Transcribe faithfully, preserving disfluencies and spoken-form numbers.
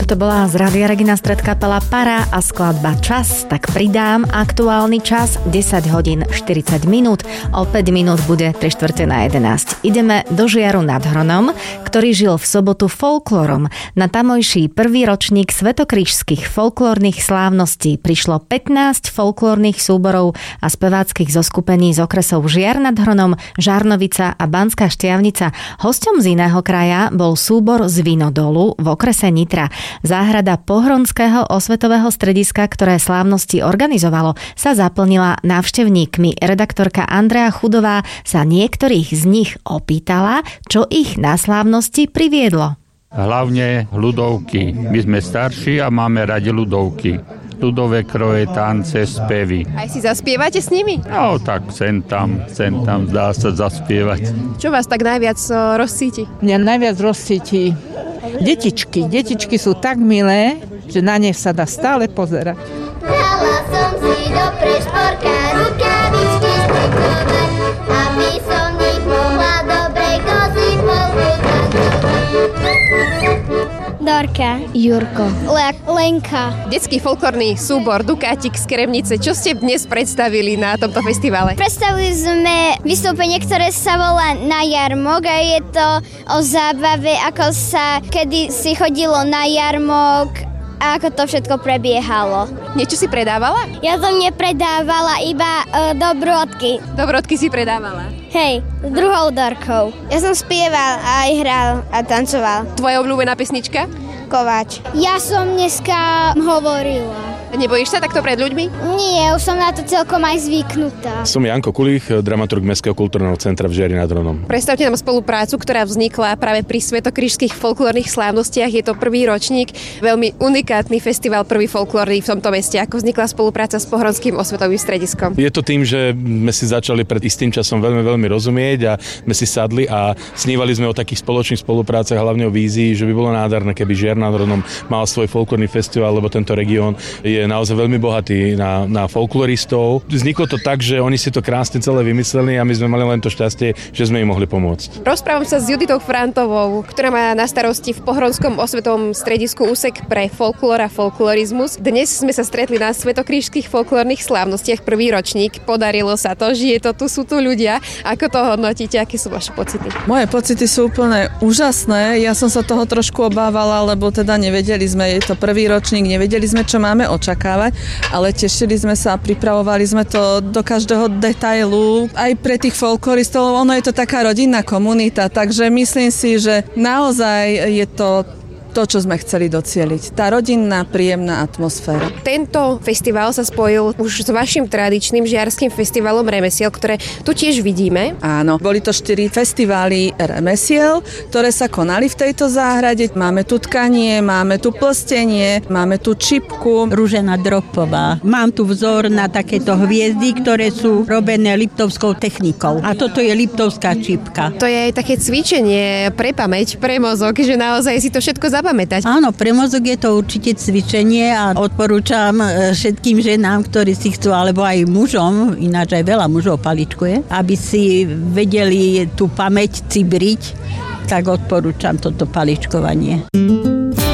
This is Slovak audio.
Toto bola z Rádia Regina Stred kapela Para a skladba Čas, tak pridám aktuálny čas desať hodín štyridsať minút. O päť minút bude tri štvrte na jedenásť. Ideme do Žiaru nad Hronom, ktorý žil v sobotu folklórom. Na tamojší prvý ročník svätokrížskych folklórnych slávností prišlo pätnásť folklórnych súborov a speváckych zoskupení z okresov Žiar nad Hronom, Žarnovica a Banská Štiavnica. Hosťom z iného kraja bol súbor z Vinodolu v okrese Nitra. Záhrada Pohronského osvetového strediska, ktoré slávnosti organizovalo, sa zaplnila návštevníkmi. Redaktorka Andrea Chudová sa niektorých z nich opýtala, čo ich na slávnosti priviedlo. Hlavne ľudovky. My sme starší a máme radi ľudovky. Ľudové kroje, tance, spevy. Aj si zaspievate s nimi? No tak sem tam, sem tam dá sa zaspievať. Čo vás tak najviac rozcíti? Mňa najviac rozcíti detičky. Detičky sú tak milé, že na ne sa dá stále pozerať. Dala som si do prešporka rukavičky strikovať, aby som v nich mohla dobre kozy polkutať. Dorka, Jurko, Le- Lenka. Detský folklórny súbor Dukátik z Kremnice. Čo ste dnes predstavili na tomto festivale? Predstavili sme vystúpenie, ktoré sa volá Na jarmok a je to o zábave, ako sa kedy si chodilo na jarmok a ako to všetko prebiehalo. Niečo si predávala? Ja som nepredávala iba uh, dobrodky. Dobrodky si predávala. Hej, s druhou Dorkou. Ja som spieval a aj hral a tancoval. Tvoja obľúbená pesnička? Kováč. Ja som dneska hovorila. Nebojíš sa takto pred ľuďmi? Nie, už som na to celkom aj zvyknutá. Som Janko Kulich, dramaturg Mestského kultúrneho centra v Žiari nad Hronom. Predstavte nám spoluprácu, ktorá vznikla práve pri svätokrížskych folklórnych slávnostiach. Je to prvý ročník, veľmi unikátny festival, prvý folklórny v tomto meste. Ako vznikla spolupráca s Pohronským osvetovým strediskom? Je to tým, že sme si začali pred istým časom veľmi, veľmi rozumieť a sme si sadli a snívali sme o takých spoločných spoluprácach, hlavne o vízii, že by bolo nádherné, keby Žiar nad Hronom mal svoj folklórny festival, lebo tento región je naozaj veľmi bohatý na, na folkloristov. Vzniklo to tak, že oni si to krásne celé vymysleli a my sme mali len to šťastie, že sme im mohli pomôcť. Rozprávam sa s Juditou Frantovou, ktorá má na starosti v Pohronskom osvetovom stredisku úsek pre folklór a folklorizmus. Dnes sme sa stretli na svätokrížskych folklórnych slávnostiach, prvý ročník. Podarilo sa to, žije to tu, sú tu ľudia. Ako to hodnotíte? Aké sú vaše pocity? Moje pocity sú úplne úžasné. Ja som sa toho trošku obávala, lebo teda nevedeli sme, je to prvý ročník, nevedeli sme, čo máme očakávať, ale tešili sme sa a pripravovali sme to do každého detailu. Aj pre tých folkloristov, ono je to taká rodinná komunita, takže myslím si, že naozaj je to to, čo sme chceli docieliť. Tá rodinná, príjemná atmosféra. Tento festival sa spojil už s vašim tradičným žiarským festivalom remesiel, ktoré tu tiež vidíme. Áno, boli to štyri festivály remesiel, ktoré sa konali v tejto záhrade. Máme tu tkanie, máme tu plstenie, máme tu čipku. Ružena Dropová. Mám tu vzor na takéto hviezdy, ktoré sú robené liptovskou technikou. A toto je liptovská čipka. To je aj také cvičenie pre pamäť, pre mozog, že naozaj si to všetko zapamätať. Pamätať. Áno, pre mozog je to určite cvičenie a odporúčam všetkým ženám, ktorí si chcú, alebo aj mužom, ináč aj veľa mužov paličkuje, aby si vedeli tú pamäť cibriť, tak odporúčam toto paličkovanie.